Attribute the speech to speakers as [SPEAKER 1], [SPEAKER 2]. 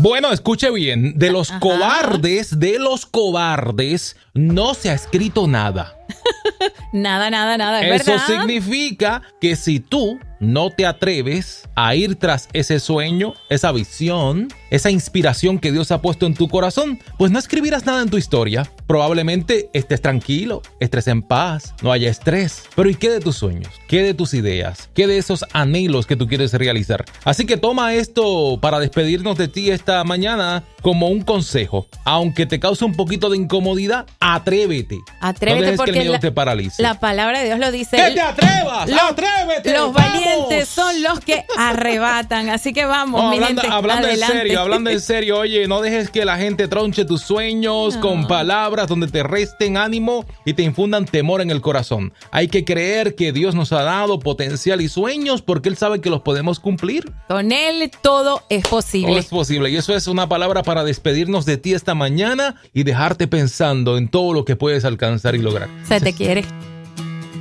[SPEAKER 1] Bueno, escuche bien, de los cobardes, no se ha escrito nada.
[SPEAKER 2] Nada, es
[SPEAKER 1] Eso
[SPEAKER 2] verdad.
[SPEAKER 1] significa que si tú no te atreves a ir tras ese sueño, esa visión, esa inspiración que Dios ha puesto en tu corazón, pues no escribirás nada en tu historia. Probablemente estés tranquilo, estés en paz, no haya estrés. Pero ¿y qué de tus sueños? ¿Qué de tus ideas? ¿Qué de esos anhelos que tú quieres realizar? Así que toma esto para despedirnos de ti esta mañana como un consejo. Aunque te cause un poquito de incomodidad, atrévete.
[SPEAKER 2] Atrévete,
[SPEAKER 1] no dejes
[SPEAKER 2] porque
[SPEAKER 1] que el miedo te paralice.
[SPEAKER 2] La palabra de Dios lo dice.
[SPEAKER 1] ¡Que te atrevas! ¡Atrévete!
[SPEAKER 2] Los valientes son los que arrebatan. Así que vamos,
[SPEAKER 1] no,
[SPEAKER 2] mi gente,
[SPEAKER 1] hablando
[SPEAKER 2] adelante.
[SPEAKER 1] hablando en serio, oye, no dejes que la gente tronche tus sueños con palabras donde te resten ánimo y te infundan temor en el corazón. Hay que creer que Dios nos ha dado potencial y sueños porque Él sabe que los podemos cumplir.
[SPEAKER 2] Con Él todo es posible.
[SPEAKER 1] Todo es posible, y eso es una palabra para despedirnos de ti esta mañana y dejarte pensando en todo lo que puedes alcanzar y lograr.
[SPEAKER 2] Se te quiere.